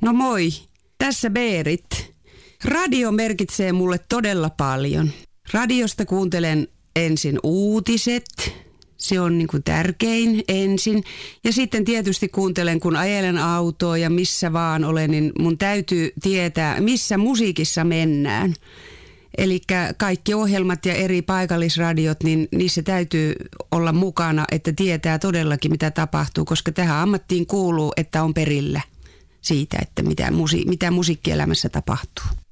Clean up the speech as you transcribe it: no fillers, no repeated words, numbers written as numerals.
No moi, tässä Berit. Radio merkitsee mulle todella paljon. Radiosta kuuntelen ensin uutiset. Se on niin kuin tärkein ensin. Ja sitten tietysti kuuntelen, kun ajelen autoa ja missä vaan olen, niin mun täytyy tietää, missä musiikissa mennään. Eli kaikki ohjelmat ja eri paikallisradiot, niin niissä täytyy olla mukana, että tietää todellakin, mitä tapahtuu, koska tähän ammattiin kuuluu, että on perillä siitä, että mitä musiikkielämässä tapahtuu.